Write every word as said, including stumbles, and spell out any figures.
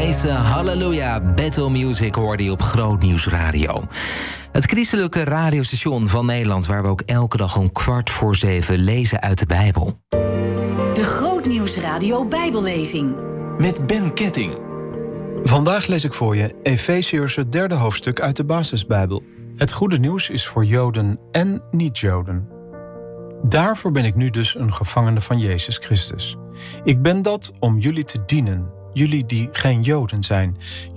Praise Hallelujah. Battle Music hoorde je op Groot Nieuws Radio. Het christelijke radiostation van Nederland, waar we ook elke dag om kwart voor zeven lezen uit de Bijbel. De Groot Nieuws Radio Bijbellezing. Met Ben Ketting. Vandaag lees ik voor je Efeziërs, het derde hoofdstuk uit de Basisbijbel. Het goede nieuws is voor Joden en niet-Joden. Daarvoor ben ik nu dus een gevangene van Jezus Christus. Ik ben dat om jullie te dienen, jullie die geen Joden zijn.